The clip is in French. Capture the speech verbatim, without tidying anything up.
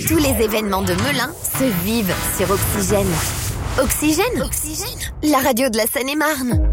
Tous les événements de Melun se vivent sur Oxygène. Oxygène, Oxygène, la radio de la Seine-et-Marne.